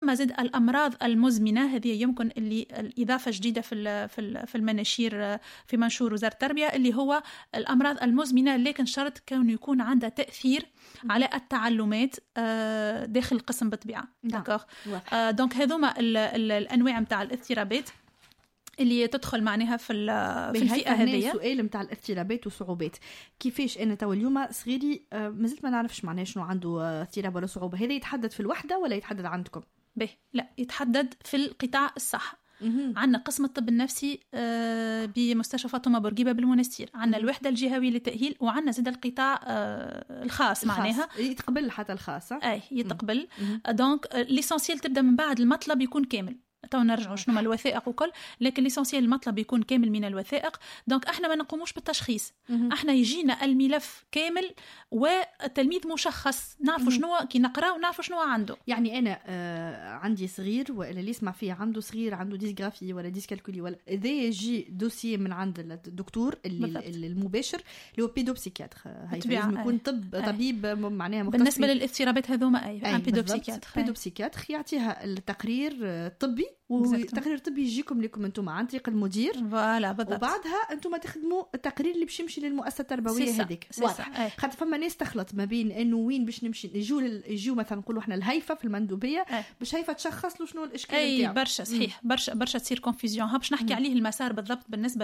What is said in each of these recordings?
فما زاد الأمراض المزمنة، هذه يمكن اللي الإضافة جديدة في المناشير في منشور وزارة التربية، اللي هو الأمراض المزمنة لكن شرط كونه يكون عندها تأثير على التعلمات داخل القسم بالطبيعة. دونك هذوما الأنواع متاع الاضطرابات اللي تدخل معناها في الفئة هذه. السؤال متاع الاضطرابات وصعوبات، كيفاش أنا تو اليوم صغيري مازلت ما نعرفش معناها شنو عنده اضطراب ولا صعوبة، هذا يتحدد في الوحدة ولا يتحدد عندكم؟ لا، يتحدد في القطاع الصحي. عندنا قسم الطب النفسي بمستشفى فاطمة بورقيبة بالمنستير، عندنا الوحدة الجهوية للتأهيل، وعندنا زاد القطاع الخاص معناها يتقبل حتى الخاص. يتقبل. دونك ليسانسيال تبدأ من بعد المطلب يكون كامل. تو نرجعوا شنو ما الوثائق وكل، لكن ليسانسيال المطلب يكون كامل من الوثائق. دونك احنا ما نقوموش بالتشخيص، احنا يجينا الملف كامل والتلميذ مشخص، نعرفوا شنو كي نقرا ونعرفوا شنو عنده. يعني انا عندي صغير ولا اللي يسمع فيه عنده صغير عنده ديسغرافي ولا ديسكالكولي ولا اذا يجي دوسيي من عند الدكتور اللي المباشر اللي هو بيدوبسيكياتر، هاي لازم يكون طبيب معناها مختص بالنسبه للاضطرابات هذوما. بيدوبسيكياتر يعطيها التقرير الطبي، والتقرير الطبي يجيكم لكم انتم عن طريق المدير. وبعدها انتم تخدموا التقرير اللي باش يمشي للمؤسسه التربويه هذيك. واضح. خاطر فما ناس تخلط ما بين انه وين باش نمشي يجوا مثلا نقولوا احنا الهيفه في المندوبيه باش هيفه تشخص له شنو الاشكال نتاعو. برشا صحيح، برشا تصير كونفيزيون. باش نحكي عليه المسار بالضبط بالنسبه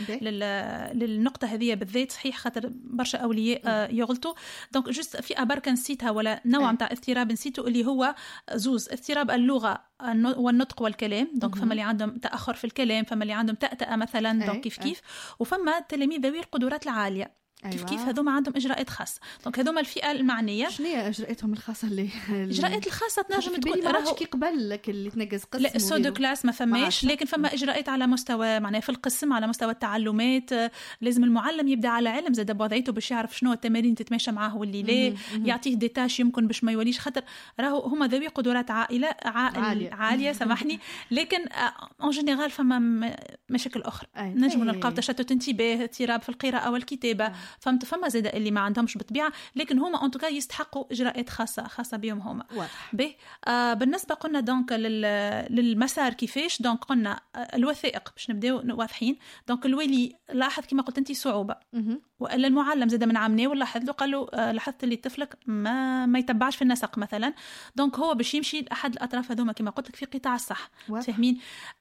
للنقطه هذه بالذات. صحيح، خاطر برشا اولياء يغلطوا. دونك جست في ابركه نسيتها ولا نوع نتاع اضطراب نسيته، اللي هو زوز: اضطراب اللغه والنطق والكلام. دونك فما اللي عندهم تأخر في الكلام، فما اللي عندهم تأتأة مثلا. دونك كيف وفما تلاميذ ذوي القدرات العالية. كيف هذوما عندهم إجراءات خاصة. دونك هذوما الفئة المعنية. شنو هي إجراءاتهم الخاصة إجراءات الخاصة تنجم تكون راهو كي قبل لك اللي تنقز قسم. لا، سودو كلاس ما فماش، لكن فما إجراءات على مستوى معناها في القسم، على مستوى التعلمات. لازم المعلم يبدأ على علم زاد بوضعيته باش يعرف شنو التمارين تتماشى معاه واللي لا. يعطيه ديتاش يمكن باش ما يوليش، خاطر راهو هما ذوي قدرات عالية سامحني. لكن ان جينيرال فما مشاكل أخرى. نجم نلقاو تشتت انتباه، اضطراب في القراءة والكتابة. فما زاد اللي ما عندهمش بطبيعة، لكن هما انتوكا يستحقوا إجراءات خاصة بهم هما. بالنسبة قلنا دونك للمسار كيفاش. دونك قلنا الوثائق باش نبداو واضحين. دونك الولي لاحظ كما قلت انت صعوبة، وإلا المعلم زاد من عامناه ولاحظ له قال له لاحظت اللي طفلك ما يتبعش في النسق مثلا. دونك هو باش يمشي لأحد الأطراف هذوما كما قلت لك في قطاع الصح. فاهمين؟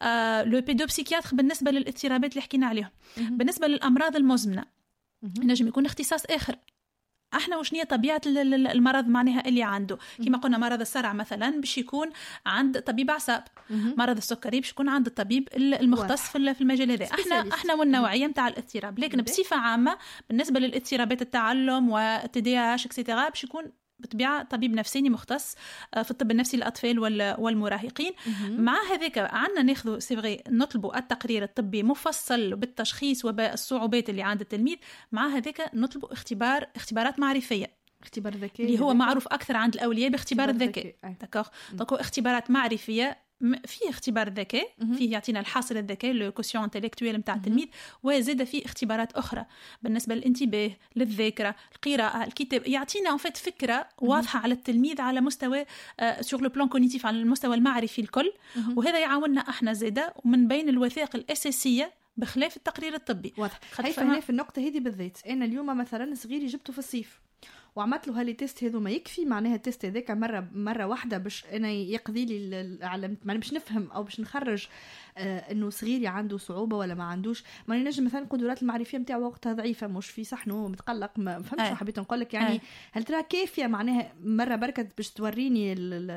لو بيدوبسيكياتر بالنسبة للاضطرابات اللي حكينا عليهم. بالنسبة للأمراض المزمنة نجم يكون اختصاص آخر. احنا وشنية طبيعة المرض معناها اللي عنده. كما قلنا مرض الصرع مثلا باش يكون عند طبيب أعصاب، مرض السكري باش يكون عند الطبيب المختص في المجال هذا. احنا والنوعية متاع الاضطراب. لكن بصفة عامة بالنسبة للاضطرابات التعلم والتداعش اكسترا باش يكون بطبيعة طبيب نفساني مختص في الطب النفسي للأطفال والمراهقين. مع هذاك عنا ناخذ سيفغي نطلبوا التقرير الطبي مفصل بالتشخيص وبالصعوبات اللي عند التلميذ. مع هذاك نطلبوا اختبارات معرفية، اختبار الذكاء اللي هو معروف أكثر عند الأولياء باختبار الذكاء. دونك اختبارات معرفية، في اختبار الذكاء فيه يعطينا الحاصل الذكاء لو كوسيون انتلكتويل نتاع التلميذ، وزاد فيه اختبارات اخرى بالنسبه للانتباه، للذاكره، القراءه، الكتاب. يعطينا ان فكره واضحه على التلميذ على مستوى سور لو بلان كوغنيتيف، على المستوى المعرفي الكل. وهذا يعاوننا احنا زاده ومن بين الوثائق الاساسيه بخلاف التقرير الطبي. واضح. هي في النقطه هذه بالذات انا اليوم مثلا صغيري جبته في الصيف وعملت له هالي تيست هذو ما يكفي معناها التيست هذاك مرة واحدة باش أنا يقضي لي على باش نفهم أو باش نخرج إنه صغيري عنده صعوبة ولا ما عندوش. ما نجم مثلا القدرات المعرفية متاعه وقتها ضعيفة، مش في صحنه متقلق، ما فهمش. حبيت نقول لك يعني هل ترى كافية معناها مرة بركت باش توريني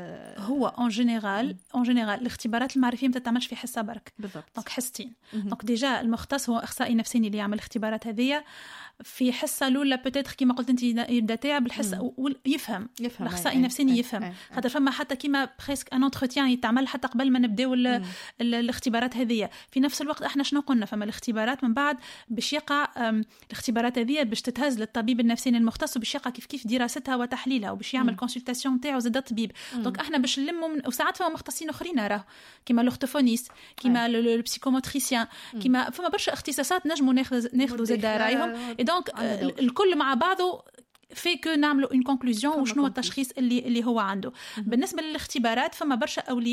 هو اون جينيرال الاختبارات المعرفية ما تتعملش في حصة برك. بالضبط. دونك حصتين. دونك ديجا المختص هو اخصائي نفساني اللي يعمل الاختبارات هذه في حصة الأولى بتاتر كيما قلت انت يبدا تاع بالحصة يفهم الاخصائي نفساني يفهم. خاطر فما حتى كيما بريسك ان انتروتيان يتعمل حتى قبل ما نبداو الاختبارات هذه. في نفس الوقت احنا شنو قلنا، فما الاختبارات من بعد باش يقع الاختبارات هذه باش تتهز للطبيب النفساني المختص وباش يقع كيف دراستها وتحليلها وباش يعمل كونسلتاسيون تاعو زاد الطبيب. دونك احنا باش نلموا وساعات فما مختصين اخرين راه كيما لورتوفونيست، كيما البسيكوموتريسيان، كيما فما برشا اختصاصات نجموا ناخذوا زاد رايهم. دونك الكل مع بعضه في كو نعملوا ان كونكلوزيون وشنو التشخيص اللي هو عنده. بالنسبه للاختبارات فما برشا اولياء